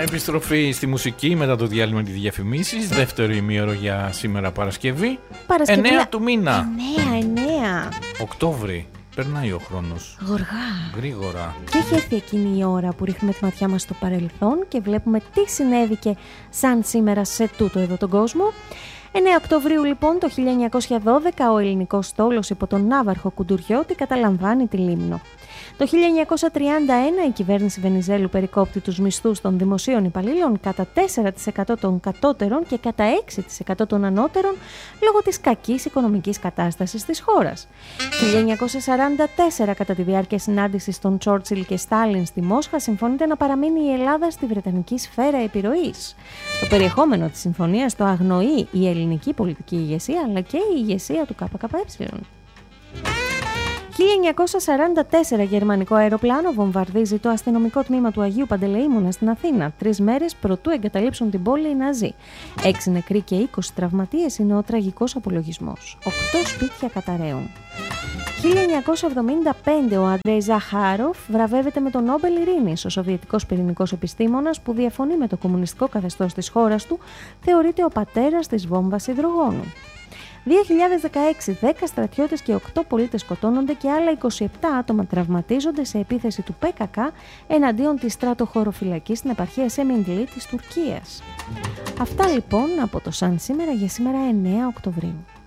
Επιστροφή στη μουσική μετά το διάλειμμα με τις διαφημίσεις. Δεύτερο ημίωρο για σήμερα Παρασκευή. 9 του μήνα. 9. Οκτώβρη. Περνάει ο χρόνος. Γρήγορα. Και έχει έρθει εκείνη η ώρα που ρίχνουμε τη ματιά μας στο παρελθόν και βλέπουμε τι συνέβηκε σαν σήμερα σε τούτο εδώ τον κόσμο. 9 Οκτωβρίου λοιπόν το 1912 ο ελληνικός στόλος υπό τον Ναύαρχο Κουντουριώτη καταλαμβάνει τη Λίμνο. Το 1931 η κυβέρνηση Βενιζέλου περικόπτει τους μισθούς των δημοσίων υπαλλήλων κατά 4% των κατώτερων και κατά 6% των ανώτερων λόγω της κακής οικονομικής κατάστασης της χώρας. 1944 κατά τη διάρκεια συνάντησης των Τσόρτσιλ και Στάλιν στη Μόσχα συμφωνείται να παραμείνει η Ελλάδα στη Βρετανική σφαίρα επιρροής. Το περιεχόμενο της συμφωνίας το αγνοεί η ελληνική πολιτική ηγεσία αλλά και η ηγεσία του ΚΚΕ. 1944 γερμανικό αεροπλάνο βομβαρδίζει το αστυνομικό τμήμα του Αγίου Παντελεήμωνα στην Αθήνα, 3 μέρες προτού εγκαταλείψουν την πόλη οι Ναζί. 6 νεκροί και 20 τραυματίες είναι ο τραγικός απολογισμός. 8 σπίτια καταραίουν. 1975 ο Αντρέι Ζαχάροφ βραβεύεται με τον Νόμπελ Ειρήνης. Ο σοβιετικός πυρηνικός επιστήμονας που διαφωνεί με το κομμουνιστικό καθεστώς της χώρας του θεωρείται ο πατέρας της βόμβας υδρογόνου. 2016, 10 στρατιώτες και 8 πολίτες σκοτώνονται και άλλα 27 άτομα τραυματίζονται σε επίθεση του ΠΚΚ εναντίον της στρατοχωροφυλακής στην επαρχία Σεμιγκλή της Τουρκίας. Αυτά λοιπόν από το Σαν σήμερα για σήμερα 9 Οκτωβρίου.